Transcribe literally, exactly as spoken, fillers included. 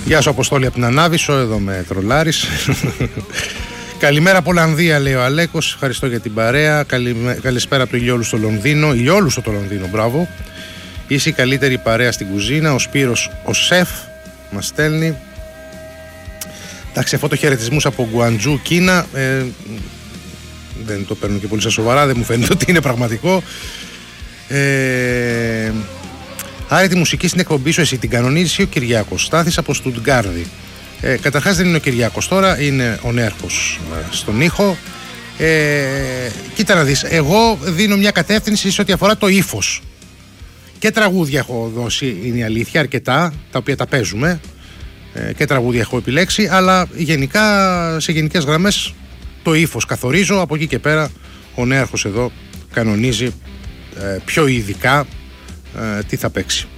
Γεια σου Αποστόλη από την Ανάβησο, εδώ με τρολάρεις. Καλημέρα από Ολλανδία, λέει ο Αλέκος. Ευχαριστώ για την παρέα. Καλημέ... Καλησπέρα από το Ηλιόλου στο Λονδίνο. Ηλιόλου στο Λονδίνο, μπράβο. Είσαι η καλύτερη παρέα στην κουζίνα. Ο Σπύρος, ο σεφ, μας στέλνει. Εντάξει, φωτοχαιρετισμούς από Γκουαντζού, Κίνα. Ε, δεν το παίρνω και πολύ στα σοβαρά, δεν μου φαίνεται ότι είναι πραγματικό. Ε, άρα τη μουσική στην εκπομπή σου εσύ την κανονίζεις ή ο Κυριάκος? Στάθης από Στουτγκάρδη. Ε, καταρχάς δεν είναι ο Κυριάκος τώρα, είναι ο Νέαρχος στον ήχο. Ε, κοίτα να δεις, εγώ δίνω μια κατεύθυνση σε ό,τι αφορά το ύφος. Και τραγούδια έχω δώσει, είναι η αλήθεια, αρκετά, τα οποία τα παίζουμε. Ε, και τραγούδια έχω επιλέξει, αλλά γενικά, σε γενικές γραμμές το ύφος καθορίζω. Από εκεί και πέρα ο Νέαρχος εδώ κανονίζει ε, πιο ειδικά ε, τι θα παίξει.